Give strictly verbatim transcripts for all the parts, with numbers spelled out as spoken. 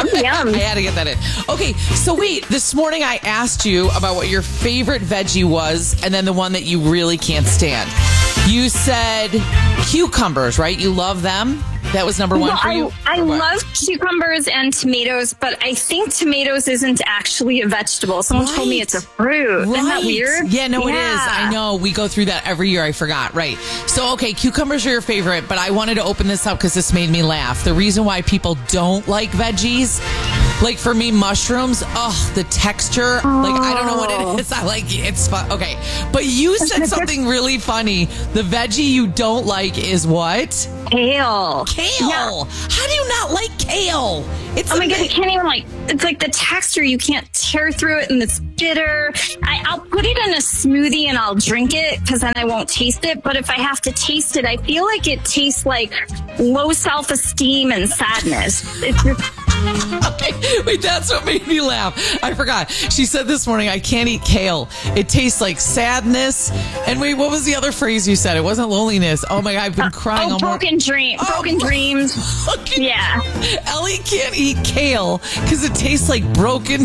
Yum, yum. I had to get that in. Okay, so wait. This morning I asked you about what your favorite veggie was, and then the one that you really can't stand. You said cucumbers, right? You love them? That was number one well, for you? I, I love cucumbers and tomatoes, but I think tomatoes isn't actually a vegetable. Someone right. told me it's a fruit. Right. Isn't that weird? Yeah, no, yeah. it is. I know. We go through that every year. I forgot. Right. So, okay, cucumbers are your favorite, but I wanted to open this up because this made me laugh. The reason why people don't like veggies, like for me, mushrooms, oh, the texture, oh. like I don't know what it is. I like it. It's fun. Okay. But you said something really funny. The veggie you don't like is what? Kale. Kale. Yeah. How do you not like kale? It's oh my ama- god, I can't even like. It's like the texture. You can't tear through it, and it's bitter. I, I'll put it in a smoothie and I'll drink it because then I won't taste it. But if I have to taste it, I feel like it tastes like low self-esteem and sadness. It's just. Okay, wait, that's what made me laugh. I forgot. She said this morning, I can't eat kale. It tastes like sadness. And wait, what was the other phrase you said? It wasn't loneliness. Oh my God, I've been crying. Uh, oh, all broken dream, oh, broken dreams. broken- Yeah. Ellie can't eat kale because it tastes like broken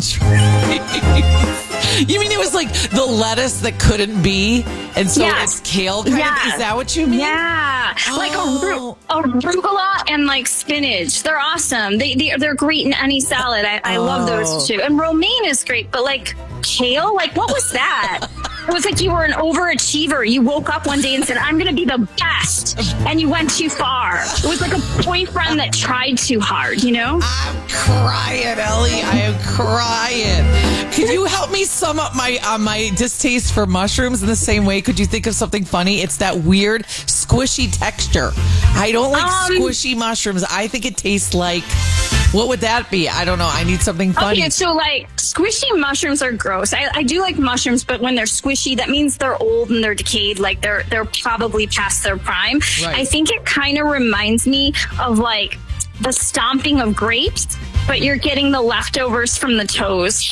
dreams. You mean it was like the lettuce that couldn't be, and so yeah. it's kale? Kind yeah. of, is that what you mean? Yeah, oh. like a arugula and like spinach. They're awesome. They, they they're great in any salad. I, I oh. love those too. And romaine is great, but like kale, like what was that? It was like you were an overachiever. You woke up one day and said, I'm going to be the best. And you went too far. It was like a boyfriend that tried too hard, you know? I'm crying, Ellie. I am crying. Could you help me sum up my uh, my distaste for mushrooms in the same way? Could you think of something funny? It's that weird, squishy texture. I don't like um, squishy mushrooms. I think it tastes like... What would that be? I don't know. I need something funny. Okay, so like squishy mushrooms are gross. I, I do like mushrooms, but when they're squishy, that means they're old and they're decayed. Like they're they're probably past their prime. Right. I think it kind of reminds me of like the stomping of grapes, but you're getting the leftovers from the toes.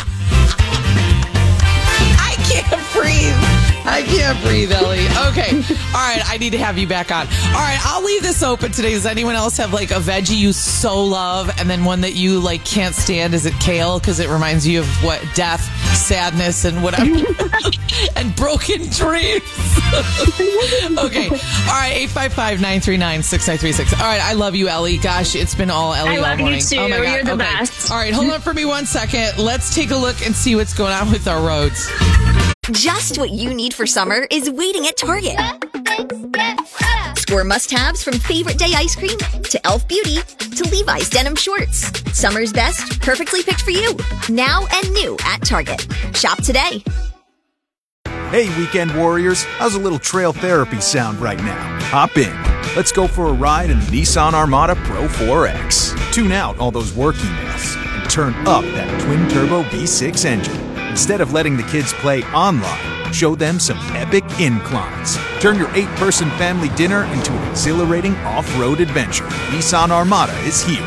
I can't breathe. I can't breathe, Ellie. Okay. All right. I need to have you back on. All right. I'll leave this open today. Does anyone else have like a veggie you so love and then one that you like can't stand? Is it kale? Because it reminds you of what? Death, sadness, and whatever. And broken dreams. Okay. All right. eight five five, nine three nine, six nine three six. All right. I love you, Ellie. Gosh, it's been all Ellie I all love morning. you too. Oh my God. You're the okay. best. All right. Hold on for me one second. Let's take a look and see what's going on with our roads. Just what you need for summer is waiting at Target. Score must-haves from Favorite Day ice cream to e l f Beauty to Levi's denim shorts. Summer's best, perfectly picked for you. Now and new at Target. Shop today. Hey, weekend warriors. How's a little trail therapy sound right now? Hop in. Let's go for a ride in the Nissan Armada Pro four X. Tune out all those work emails and turn up that twin-turbo V six engine. Instead of letting the kids play online, show them some epic inclines. Turn your eight-person family dinner into an exhilarating off-road adventure. Nissan Armada is here.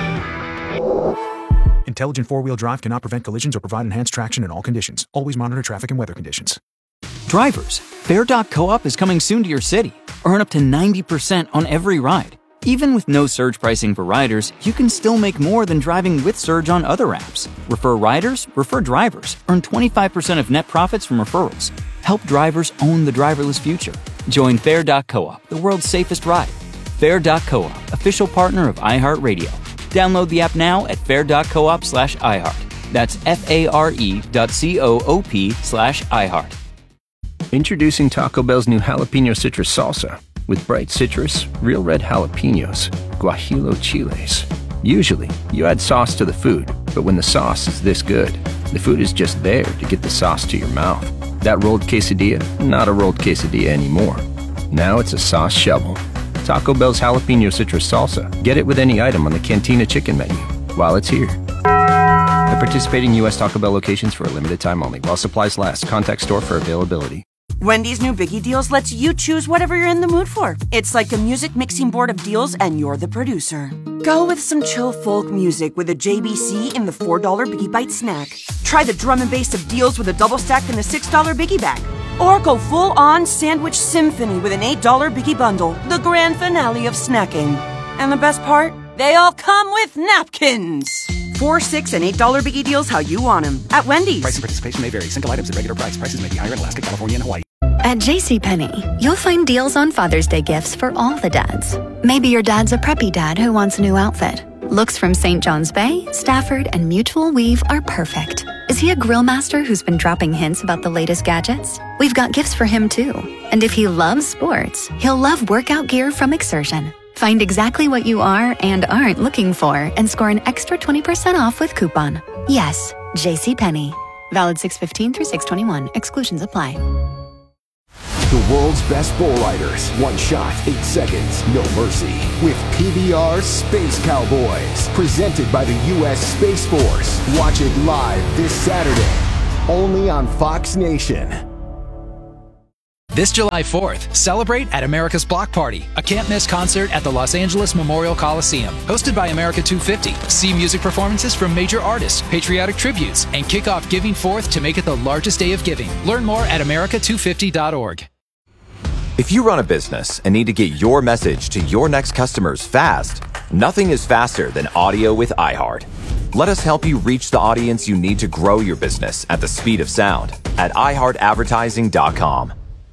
Intelligent four-wheel drive cannot prevent collisions or provide enhanced traction in all conditions. Always monitor traffic and weather conditions. Drivers, Fair dot coop is coming soon to your city. Earn up to ninety percent on every ride. Even with no surge pricing for riders, you can still make more than driving with Surge on other apps. Refer riders, refer drivers. Earn twenty-five percent of net profits from referrals. Help drivers own the driverless future. Join Fair dot coop, the world's safest ride. Fair dot coop, official partner of iHeartRadio. Download the app now at fair dot coop slash iHeart. That's F-A-R-E dot C-O-O-P slash iHeart. Introducing Taco Bell's new jalapeno citrus salsa. With bright citrus, real red jalapenos, guajillo chiles. Usually, you add sauce to the food, but when the sauce is this good, the food is just there to get the sauce to your mouth. That rolled quesadilla, not a rolled quesadilla anymore. Now it's a sauce shovel. Taco Bell's jalapeno citrus salsa. Get it with any item on the Cantina chicken menu while it's here. At participating U S Taco Bell locations for a limited time only. While supplies last, contact store for availability. Wendy's new Biggie Deals lets you choose whatever you're in the mood for. It's like a music mixing board of deals, and you're the producer. Go with some chill folk music with a J B C in the four dollar Biggie Bite snack. Try the drum and bass of deals with a double stack in the six dollar Biggie Bag. Or go full-on sandwich symphony with an eight dollar Biggie Bundle, the grand finale of snacking. And the best part? They all come with napkins. Four, six, and eight dollar biggie deals how you want them at Wendy's. Price and participation may vary. Single items at regular price. Prices may be higher in Alaska, California, and Hawaii. At JCPenney, you'll find deals on Father's Day gifts for all the dads. Maybe your dad's a preppy dad who wants a new outfit. Looks from Saint John's Bay, Stafford, and Mutual Weave are perfect. Is he a grill master who's been dropping hints about the latest gadgets? We've got gifts for him too. And if he loves sports, he'll love workout gear from Exertion. Find exactly what you are and aren't looking for and score an extra twenty percent off with coupon. Yes, JCPenney. Valid six fifteen through six twenty-one. Exclusions apply. The world's best bull riders. One shot, eight seconds, no mercy. With P B R Space Cowboys. Presented by the U S Space Force. Watch it live this Saturday. Only on Fox Nation. This July fourth, celebrate at America's Block Party, a can't-miss concert at the Los Angeles Memorial Coliseum. Hosted by America two fifty. See music performances from major artists, patriotic tributes, and kick off Giving Forth to make it the largest day of giving. Learn more at america two fifty dot org. If you run a business and need to get your message to your next customers fast, nothing is faster than audio with iHeart. Let us help you reach the audience you need to grow your business at the speed of sound at i heart advertising dot com.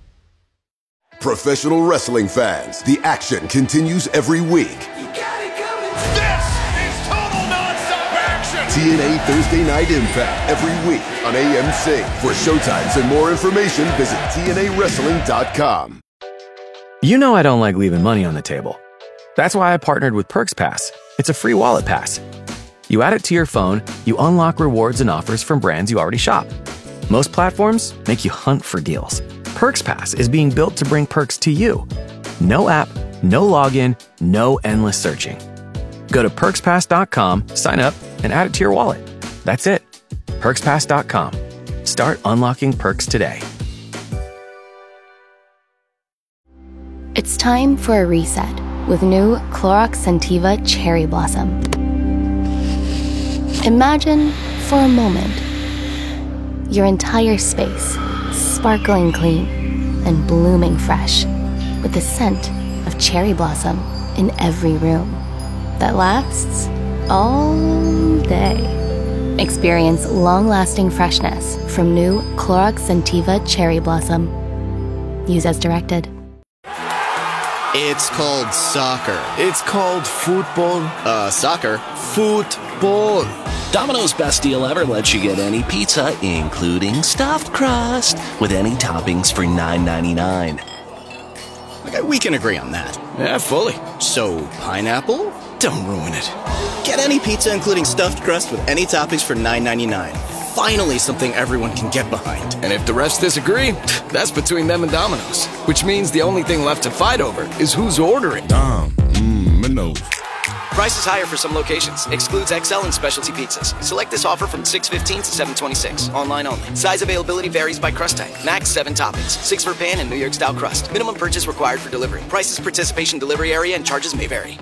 Professional wrestling fans, the action continues every week. You got it coming. This is total nonstop action. T N A Thursday Night Impact every week on A M C. For showtimes and more information, visit T N A wrestling dot com. You know I don't like leaving money on the table. That's why I partnered with Perks Pass. It's a free wallet pass. You add it to your phone, you unlock rewards and offers from brands you already shop. Most platforms make you hunt for deals. Perks Pass is being built to bring perks to you. No app, no login, no endless searching. Go to perks pass dot com, sign up, and add it to your wallet. That's it. perks pass dot com. Start unlocking perks today. It's time for a reset with new Clorox Scentiva Cherry Blossom. Imagine, for a moment, your entire space sparkling clean and blooming fresh with the scent of cherry blossom in every room that lasts all day. Experience long-lasting freshness from new Clorox Scentiva Cherry Blossom. Use as directed. It's called soccer. It's called football. Uh, soccer. Football. Domino's Best Deal Ever lets you get any pizza, including stuffed crust, with any toppings for nine ninety-nine. Okay, we can agree on that. Yeah, fully. So, pineapple? Don't ruin it. Get any pizza, including stuffed crust, with any toppings for nine ninety-nine. Finally, something everyone can get behind. And if the refs disagree, that's between them and Domino's. Which means the only thing left to fight over is who's ordering. Dom, mmm, no. Price is higher for some locations. Excludes X L and specialty pizzas. Select this offer from six fifteen to seven twenty-six. Online only. Size availability varies by crust type. Max seven toppings. Six for pan and New York style crust. Minimum purchase required for delivery. Prices, participation, delivery area, and charges may vary.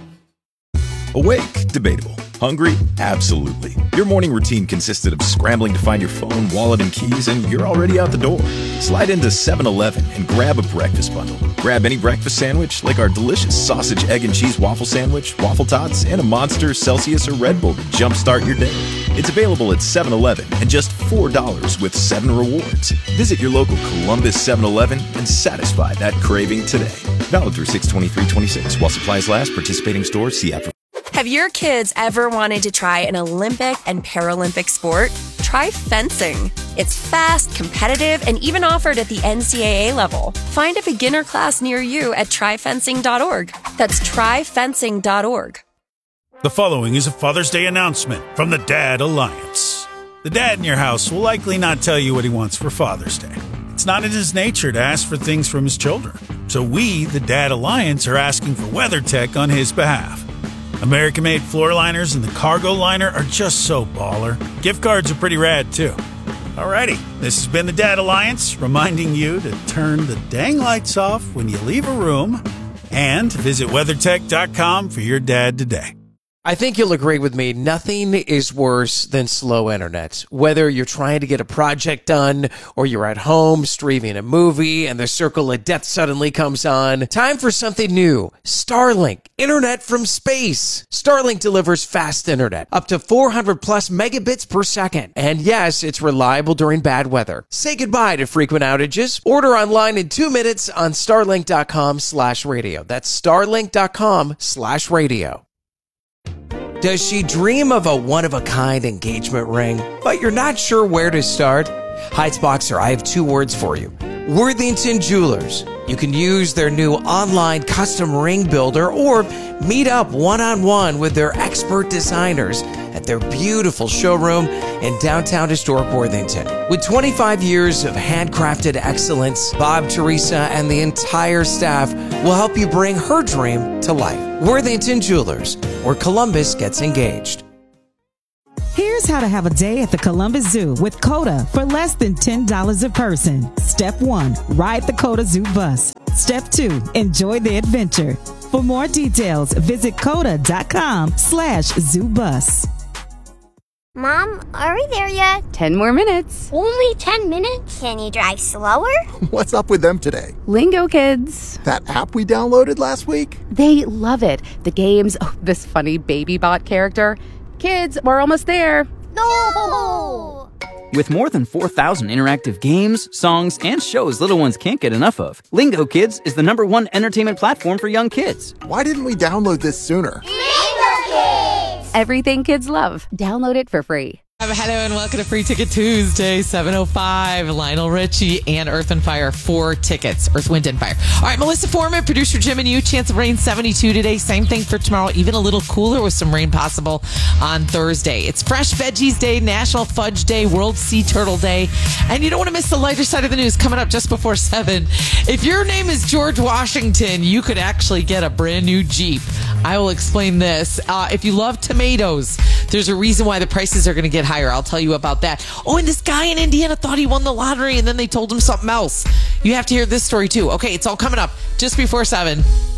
Awake? Debatable. Hungry? Absolutely. Your morning routine consisted of scrambling to find your phone, wallet, and keys, and you're already out the door. Slide into seven eleven and grab a breakfast bundle. Grab any breakfast sandwich, like our delicious sausage, egg, and cheese waffle sandwich, waffle tots, and a Monster, Celsius, or Red Bull to jumpstart your day. It's available at seven eleven and just four dollars with seven rewards. Visit your local Columbus seven eleven and satisfy that craving today. Valid through six twenty-three twenty-six. While supplies last, participating stores, see app. Have your kids ever wanted to try an Olympic and Paralympic sport? Try fencing. It's fast, competitive, and even offered at the N C double A level. Find a beginner class near you at try fencing dot org. That's try fencing dot org. The following is a Father's Day announcement from the Dad Alliance. The dad in your house will likely not tell you what he wants for Father's Day. It's not in his nature to ask for things from his children. So we, the Dad Alliance, are asking for WeatherTech on his behalf. American-made floor liners and the cargo liner are just so baller. Gift cards are pretty rad, too. Alrighty, this has been the Dad Alliance, reminding you to turn the dang lights off when you leave a room and visit weather tech dot com for your dad today. I think you'll agree with me. Nothing is worse than slow internet. Whether you're trying to get a project done or you're at home streaming a movie and the circle of death suddenly comes on. Time for something new. Starlink. Internet from space. Starlink delivers fast internet. Up to four hundred plus megabits per second. And yes, it's reliable during bad weather. Say goodbye to frequent outages. Order online in two minutes on starlink.com slash radio. That's starlink.com slash radio. Does she dream of a one-of-a-kind engagement ring, but you're not sure where to start? Heights Boxer, I have two words for you. Worthington Jewelers. You can use their new online custom ring builder or meet up one-on-one with their expert designers at their beautiful showroom in downtown historic Worthington. With twenty-five years of handcrafted excellence, Bob, Teresa, and the entire staff will help you bring her dream to life. Worthington Jewelers, where Columbus gets engaged. Here's how to have a day at the Columbus Zoo with COTA for less than ten dollars a person. Step one, ride the COTA Zoo bus. Step two, enjoy the adventure. For more details, visit COTA.com slash zoo bus. Mom, are we there yet? Ten more minutes. Only ten minutes? Can you drive slower? What's up with them today? Lingo Kids. That app we downloaded last week? They love it. The games, oh, this funny baby bot character. Kids, we're almost there. No! With more than four thousand interactive games, songs, and shows little ones can't get enough of, Lingo Kids is the number one entertainment platform for young kids. Why didn't we download this sooner? Lingo Kids! Everything kids love. Download it for free. Um, hello and welcome to Free Ticket Tuesday, seven oh five. Lionel Richie and Earth and Fire, four tickets. Earth, Wind, and Fire. All right, Melissa Foreman, producer Jim and you. Chance of rain, seventy-two today. Same thing for tomorrow, even a little cooler with some rain possible on Thursday. It's Fresh Veggies Day, National Fudge Day, World Sea Turtle Day. And you don't want to miss the lighter side of the news coming up just before seven. If your name is George Washington, you could actually get a brand new Jeep. I will explain this. Uh, if you love tomatoes, there's a reason why the prices are going to get higher. I'll tell you about that. Oh, and this guy in Indiana thought he won the lottery, and then they told him something else. You have to hear this story, too. Okay, it's all coming up just before seven.